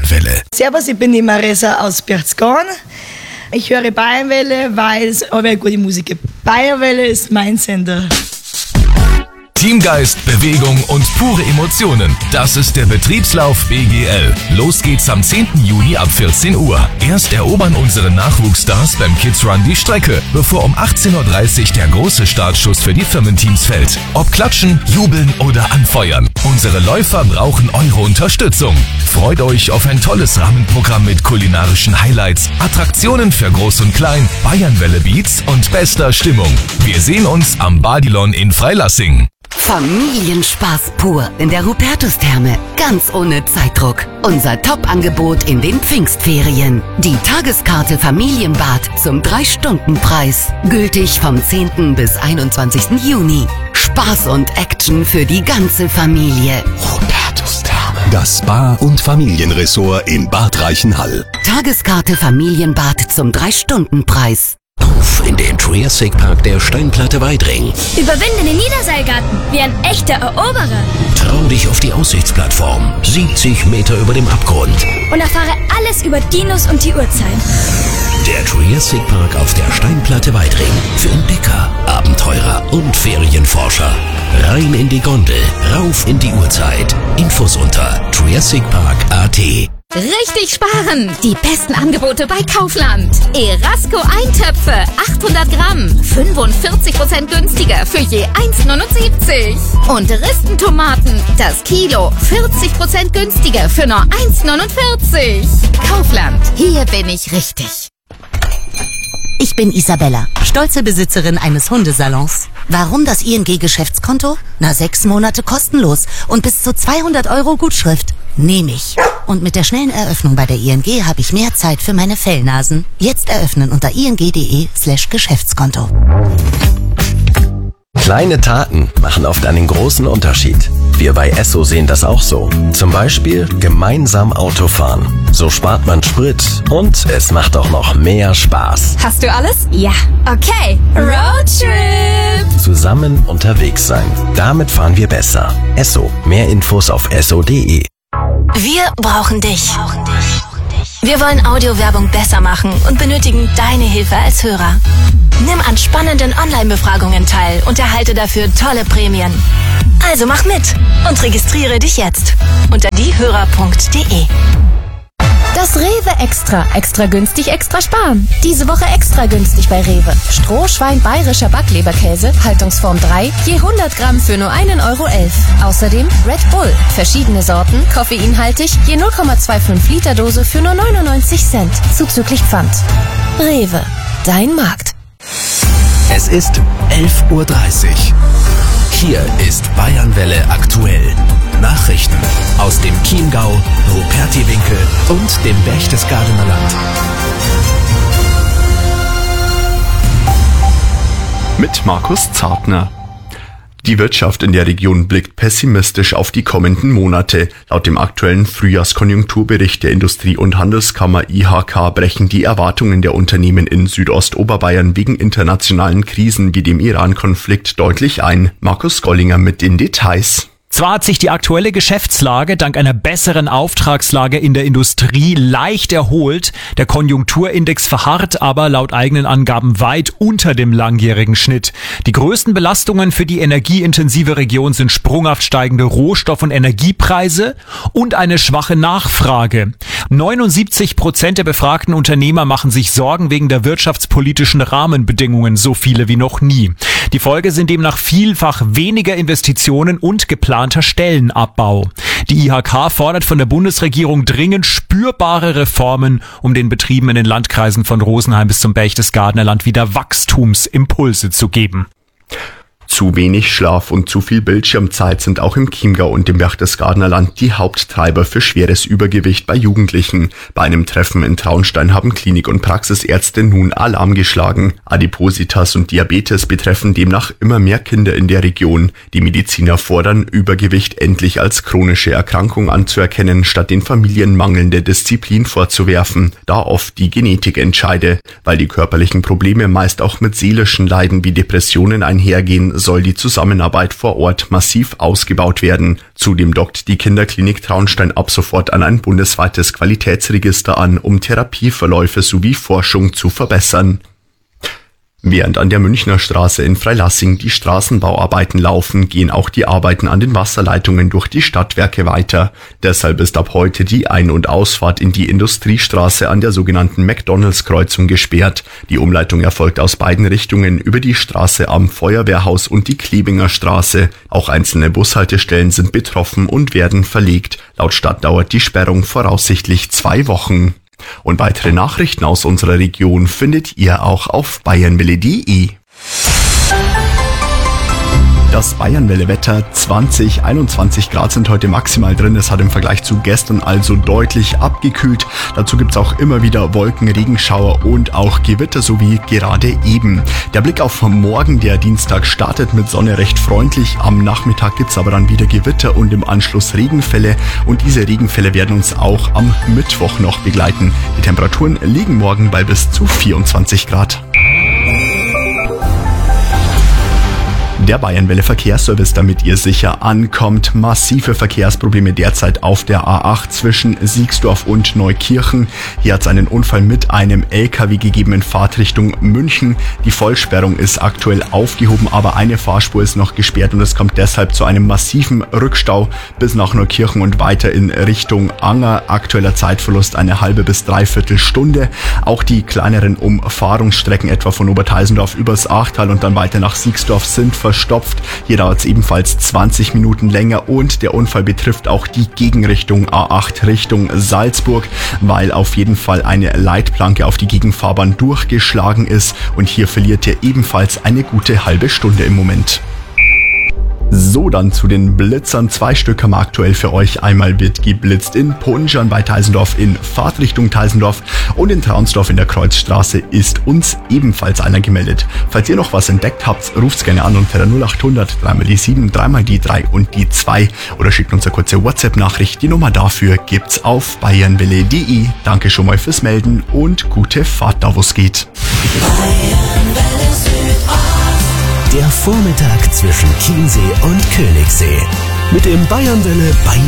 Bayernwelle. Servus, ich bin die Marisa aus Berchtesgaden. Ich höre Bayernwelle, weil es aber gute Musik gibt. Bayernwelle ist mein Sender. Teamgeist, Bewegung und pure Emotionen. Das ist der Betriebslauf BGL. Los geht's am 10. Juni ab 14 Uhr. Erst erobern unsere Nachwuchsstars beim Kids Run die Strecke, bevor um 18.30 Uhr der große Startschuss für die Firmenteams fällt. Ob klatschen, jubeln oder anfeuern. Unsere Läufer brauchen eure Unterstützung. Freut euch auf ein tolles Rahmenprogramm mit kulinarischen Highlights, Attraktionen für Groß und Klein, Bayernwelle Beats und bester Stimmung. Wir sehen uns am Badilon in Freilassing. Familienspaß pur in der Hubertus-Therme, ganz ohne Zeitdruck. Unser Top-Angebot in den Pfingstferien. Die Tageskarte Familienbad zum 3-Stunden-Preis. Gültig vom 10. bis 21. Juni. Spaß und Action für die ganze Familie. Hubertus-Therme. Das Spa- und Familienressort in Bad Reichenhall. Tageskarte Familienbad zum 3-Stunden-Preis. Auf in den Triassic Park der Steinplatte Weidring. Überwinde den Niederseilgarten wie ein echter Eroberer. Trau dich auf die Aussichtsplattform, 70 Meter über dem Abgrund. Und erfahre alles über Dinos und die Urzeit. Der Triassic Park auf der Steinplatte Weidring. Für Entdecker, Abenteurer und Ferienforscher. Rein in die Gondel, rauf in die Urzeit. Infos unter triassicpark.at. Richtig sparen! Die besten Angebote bei Kaufland. Erasco Eintöpfe, 800 Gramm, 45% günstiger für je 1,79. Und Ristentomaten, das Kilo, 40% günstiger für nur 1,49. Kaufland, hier bin ich richtig. Ich bin Isabella, stolze Besitzerin eines Hundesalons. Warum das ING-Geschäftskonto? 6 Monate kostenlos und bis zu 200 € Gutschrift. Nehme ich. Und mit der schnellen Eröffnung bei der ING habe ich mehr Zeit für meine Fellnasen. Jetzt eröffnen unter ing.de/Geschäftskonto. Kleine Taten machen oft einen großen Unterschied. Wir bei Esso sehen das auch so. Zum Beispiel gemeinsam Autofahren. So spart man Sprit und es macht auch noch mehr Spaß. Hast du alles? Ja. Okay. Roadtrip! Zusammen unterwegs sein. Damit fahren wir besser. Esso. Mehr Infos auf esso.de. Wir brauchen dich. Wir wollen Audiowerbung besser machen und benötigen deine Hilfe als Hörer. Nimm an spannenden Online-Befragungen teil und erhalte dafür tolle Prämien. Also mach mit und registriere dich jetzt unter diehörer.de. Das Rewe Extra. Extra günstig, extra sparen. Diese Woche extra günstig bei Rewe. Strohschwein bayerischer Backleberkäse, Haltungsform 3, je 100 Gramm für nur 1,11 €. Außerdem Red Bull, verschiedene Sorten, koffeinhaltig, je 0,25 Liter Dose für nur 99 Cent, zuzüglich Pfand. Rewe, dein Markt. Es ist 11:30 Uhr. Hier ist Bayernwelle aktuell. Nachrichten aus dem Chiemgau, Rupertiwinkel und dem Berchtesgadener Land. Mit Markus Zartner. Die Wirtschaft in der Region blickt pessimistisch auf die kommenden Monate. Laut dem aktuellen Frühjahrskonjunkturbericht der Industrie- und Handelskammer IHK brechen die Erwartungen der Unternehmen in Südostoberbayern wegen internationalen Krisen wie dem Iran-Konflikt deutlich ein. Markus Gollinger mit den Details. Zwar hat sich die aktuelle Geschäftslage dank einer besseren Auftragslage in der Industrie leicht erholt, der Konjunkturindex verharrt aber laut eigenen Angaben weit unter dem langjährigen Schnitt. Die größten Belastungen für die energieintensive Region sind sprunghaft steigende Rohstoff- und Energiepreise und eine schwache Nachfrage. 79% der befragten Unternehmer machen sich Sorgen wegen der wirtschaftspolitischen Rahmenbedingungen, so viele wie noch nie. Die Folge sind demnach vielfach weniger Investitionen und geplanter Stellenabbau. Die IHK fordert von der Bundesregierung dringend spürbare Reformen, um den Betrieben in den Landkreisen von Rosenheim bis zum Berchtesgadener Land wieder Wachstumsimpulse zu geben. Zu wenig Schlaf und zu viel Bildschirmzeit sind auch im Chiemgau und dem Berchtesgadener Land die Haupttreiber für schweres Übergewicht bei Jugendlichen. Bei einem Treffen in Traunstein haben Klinik- und Praxisärzte nun Alarm geschlagen. Adipositas und Diabetes betreffen demnach immer mehr Kinder in der Region. Die Mediziner fordern, Übergewicht endlich als chronische Erkrankung anzuerkennen, statt den Familien mangelnde Disziplin vorzuwerfen, da oft die Genetik entscheide. Weil die körperlichen Probleme meist auch mit seelischen Leiden wie Depressionen einhergehen, soll die Zusammenarbeit vor Ort massiv ausgebaut werden. Zudem dockt die Kinderklinik Traunstein ab sofort an ein bundesweites Qualitätsregister an, um Therapieverläufe sowie Forschung zu verbessern. Während an der Münchner Straße in Freilassing die Straßenbauarbeiten laufen, gehen auch die Arbeiten an den Wasserleitungen durch die Stadtwerke weiter. Deshalb ist ab heute die Ein- und Ausfahrt in die Industriestraße an der sogenannten McDonalds-Kreuzung gesperrt. Die Umleitung erfolgt aus beiden Richtungen über die Straße am Feuerwehrhaus und die Klebinger Straße. Auch einzelne Bushaltestellen sind betroffen und werden verlegt. Laut Stadt dauert die Sperrung voraussichtlich 2 Wochen. Und weitere Nachrichten aus unserer Region findet ihr auch auf bayernwelle.de. Das Bayernwelle-Wetter, 20, 21 Grad sind heute maximal drin. Es hat im Vergleich zu gestern also deutlich abgekühlt. Dazu gibt's auch immer wieder Wolken, Regenschauer und auch Gewitter, so wie gerade eben. Der Blick auf morgen, der Dienstag, startet mit Sonne recht freundlich. Am Nachmittag gibt's aber dann wieder Gewitter und im Anschluss Regenfälle. Und diese Regenfälle werden uns auch am Mittwoch noch begleiten. Die Temperaturen liegen morgen bei bis zu 24 Grad. Der Bayernwelle Verkehrsservice, damit ihr sicher ankommt. Massive Verkehrsprobleme derzeit auf der A8 zwischen Siegsdorf und Neukirchen. Hier hat es einen Unfall mit einem LKW gegeben in Fahrtrichtung München. Die Vollsperrung ist aktuell aufgehoben, aber eine Fahrspur ist noch gesperrt und es kommt deshalb zu einem massiven Rückstau bis nach Neukirchen und weiter in Richtung Anger. Aktueller Zeitverlust eine halbe bis dreiviertel Stunde. Auch die kleineren Umfahrungsstrecken etwa von Oberteisendorf übers Achtal und dann weiter nach Siegsdorf sind verstopft. Hier dauert es ebenfalls 20 Minuten länger und der Unfall betrifft auch die Gegenrichtung A8 Richtung Salzburg, weil auf jeden Fall eine Leitplanke auf die Gegenfahrbahn durchgeschlagen ist und hier verliert ihr ebenfalls eine gute halbe Stunde im Moment. So, dann zu den Blitzern. 2 Stück haben wir aktuell für euch. Einmal wird geblitzt in Punschan bei Teisendorf in Fahrtrichtung Teisendorf und in Traunsdorf in der Kreuzstraße ist uns ebenfalls einer gemeldet. Falls ihr noch was entdeckt habt, ruft's gerne an unter der 0800 3 die 7, 3 die 3 und die 2 oder schickt uns eine kurze WhatsApp-Nachricht. Die Nummer dafür gibt's auf bayernwelle.de. Danke schon mal fürs Melden und gute Fahrt da, wo's geht. Der Vormittag zwischen Chiemsee und Königssee. Mit dem Bayernwelle